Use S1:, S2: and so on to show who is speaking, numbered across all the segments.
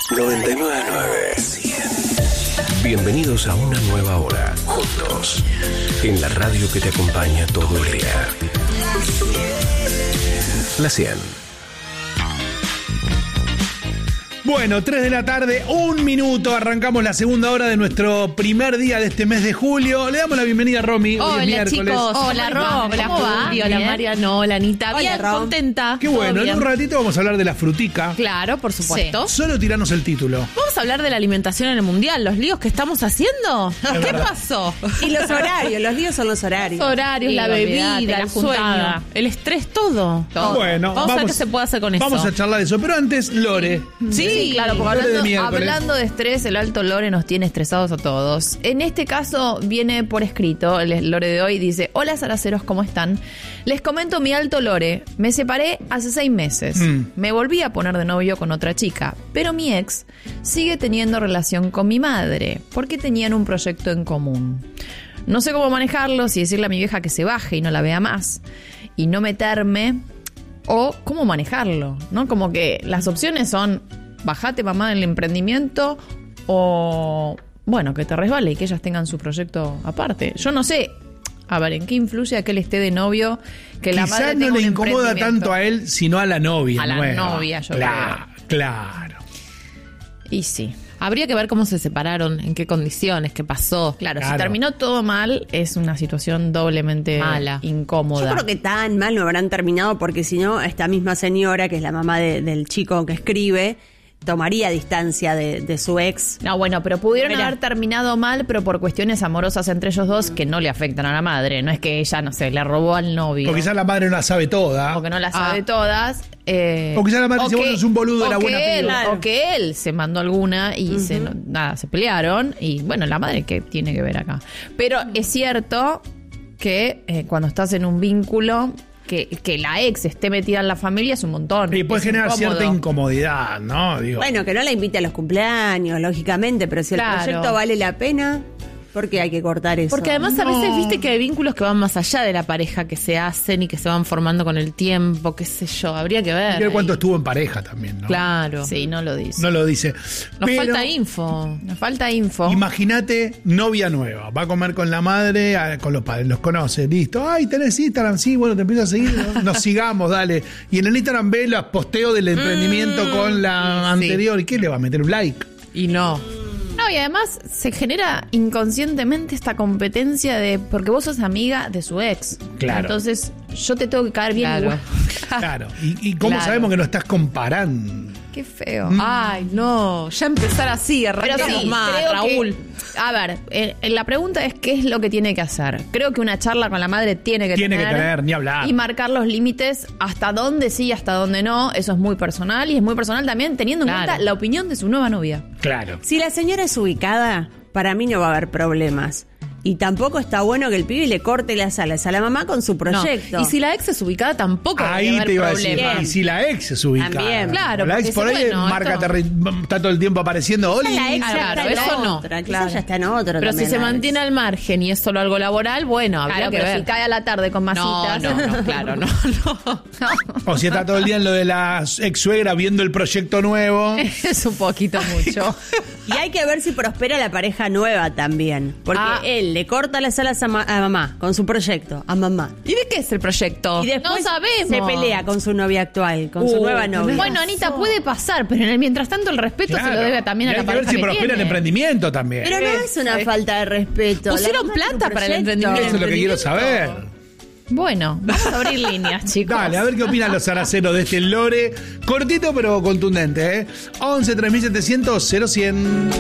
S1: 99.9. Bienvenidos a una nueva hora, juntos, en la radio que te acompaña todo el día. La 100.
S2: Bueno, 3 de la tarde, 1 minuto, arrancamos la segunda hora de nuestro primer día de este mes de julio. Le damos la bienvenida a Romy.
S3: Hola,
S2: hoy es
S3: chicos. Hola, Rom.
S4: Hola, ¿cómo va?
S3: Hola, Mariano. Hola, Anita.
S4: Hola,
S3: Bien,
S4: Rom.
S3: contenta.
S2: Qué bueno, en un ratito vamos a hablar de la frutica.
S3: Claro, por supuesto.
S2: Solo tiranos el título.
S3: Vamos a hablar de la alimentación en el mundial, los líos que estamos haciendo. ¿Qué
S2: verdad.
S3: pasó?
S4: Y los horarios, los líos son los horarios.
S3: Los horarios,
S4: Sí,
S3: la
S4: olvídate,
S3: bebida,
S4: la
S3: el
S4: juntada.
S3: sueño, el estrés, todo.
S2: Bueno,
S3: vamos a ver qué se puede hacer con eso.
S2: Vamos a charlar de eso, pero antes, Lore.
S3: Sí, claro, porque
S2: Lore de miércoles.
S5: Hablando de estrés, el alto Lore nos tiene estresados a todos. En este caso viene por escrito, el Lore de hoy dice: hola Saraceros, ¿cómo están? Les comento mi alto Lore. Me separé hace 6 meses. Me volví a poner de novio con otra chica, pero mi ex sigue teniendo relación con mi madre, porque tenían un proyecto en común. No sé cómo manejarlo, si decirle a mi vieja que se baje y no la vea más, y no meterme, o cómo manejarlo, ¿no? Como que las opciones son: bajate, mamá, del emprendimiento, o bueno, que te resbale y que ellas tengan su proyecto aparte. Yo no sé, a ver, ¿en qué influye a que él esté de novio? Que la madre
S2: Quizás
S5: tenga
S2: no le
S5: un
S2: incomoda
S5: emprendimiento?
S2: tanto a él, sino a la novia.
S5: A la
S2: nueva.
S5: novia, yo
S2: creo. Claro.
S5: Y sí,
S3: Habría que ver cómo se separaron, en qué condiciones, qué pasó.
S5: claro,
S2: Claro.
S5: si terminó todo mal, es una situación doblemente
S3: Mala.
S5: incómoda.
S4: Yo creo que tan mal no habrán terminado porque si no, esta misma señora, que es la mamá del chico que escribe, tomaría distancia de su ex.
S5: No, bueno, pero pudieron
S4: Mirá.
S5: haber terminado mal, pero por cuestiones amorosas entre ellos dos que no le afectan a la madre. No es que ella, no sé, le robó al novio.
S2: O quizás la madre no la sabe toda.
S5: O que no la sabe todas.
S2: O quizás la madre dice: bueno, es un boludo de la buena piba.
S5: O que él se mandó alguna y se pelearon. Y bueno, la madre, ¿qué tiene que ver acá? Pero es cierto que cuando estás en un vínculo, que la ex esté metida en la familia es un montón.
S2: Y puede
S5: Es
S2: generar
S5: incómodo.
S2: cierta incomodidad, ¿no? Digo,
S4: Bueno, que no la invite a los cumpleaños, lógicamente, pero si
S5: Claro.
S4: el proyecto vale la pena, ¿por qué hay que cortar eso?
S3: Porque además a veces viste que hay vínculos que van más allá de la pareja, que se hacen y que se van formando con el tiempo, qué sé yo, habría que ver.
S2: hay que ver cuánto estuvo en pareja también, ¿no?
S3: Claro.
S5: Sí, no lo dice.
S2: No lo dice.
S3: Nos
S2: Pero
S3: falta info.
S5: Nos falta info.
S2: imagínate, novia nueva, va a comer con la madre, con los padres, los conoce, listo. Ay, tenés Instagram, sí, bueno, te empiezo a seguir, nos sigamos, dale. Y en el Instagram ve los posteos del emprendimiento con la anterior. ¿Y qué le va a meter un like?
S3: Y no.
S5: No, y además se genera inconscientemente esta competencia de porque vos sos amiga de su ex.
S2: Claro.
S5: Entonces, yo te tengo que caer bien
S3: Claro.
S5: igual.
S2: Claro. ¿Y cómo
S5: Claro.
S2: sabemos que no estás comparando?
S5: Qué feo.
S3: Ay, no. Ya empezar así,
S5: Pero
S3: arrancamos
S5: sí,
S3: más,
S5: creo
S3: Raúl.
S5: a ver, la pregunta es ¿qué es lo que tiene que hacer? Creo que una charla con la madre tiene que
S2: tener, ni hablar.
S5: Y marcar los límites hasta dónde sí y hasta dónde no. Eso es muy personal y es muy personal también teniendo en
S3: Claro.
S5: cuenta la opinión de su nueva novia.
S2: Claro.
S4: Si la señora es ubicada, para mí no va a haber problemas. Y tampoco está bueno que el pibe le corte las alas a la mamá con su
S3: No.
S4: proyecto.
S3: Y si la ex es ubicada, tampoco
S2: Ahí
S3: debería
S2: te iba a
S3: haber
S2: decir,
S3: problema.
S2: y si la ex es ubicada.
S4: También.
S5: Claro,
S2: La ex
S5: porque
S2: por
S5: dice,
S2: ahí
S5: bueno,
S2: marca
S5: esto-
S2: está todo el tiempo apareciendo. Oli.
S4: La ex ya
S3: Claro,
S4: está en
S3: eso no.
S4: otra, quizás
S5: Claro.
S4: ya está en otro
S3: Pero si
S4: también,
S3: se
S4: la
S3: mantiene
S4: ex.
S3: al margen y es solo algo laboral, bueno, habría
S5: Claro,
S3: que
S5: pero
S3: ver.
S5: si cae a la tarde con masitas.
S3: No, claro, no.
S2: O si está todo el día en lo de la ex suegra viendo el proyecto nuevo.
S5: Es un poquito mucho.
S4: Y hay que ver si prospera la pareja nueva también. Porque él le corta las alas a mamá con su proyecto, a mamá.
S3: ¿Y de qué es el proyecto?
S4: Y después
S3: no sabemos.
S4: se pelea con su novia actual, con su nueva novia.
S5: Bueno, Anita, puede pasar, pero en el mientras tanto el respeto se
S2: Claro.
S5: lo debe también
S2: Y
S5: a la
S2: hay que
S5: pareja
S2: ver si
S5: que
S2: prospera el
S5: tiene.
S2: emprendimiento también.
S4: Pero no es una falta de respeto.
S3: Pusieron
S4: La mamá tiene un
S3: plata para el
S4: proyecto.
S3: emprendimiento.
S2: Eso es lo que quiero saber.
S5: Bueno, vamos a abrir líneas, chicos.
S2: Dale, a ver qué opinan los saraceros de este lore. Cortito pero contundente, ¿eh? 11 3700 0100.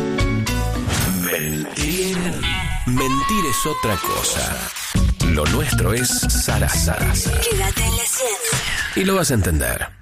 S1: Mentir es otra cosa. Lo nuestro es Sara.
S6: Quédate en la 100.
S1: Y lo vas a entender.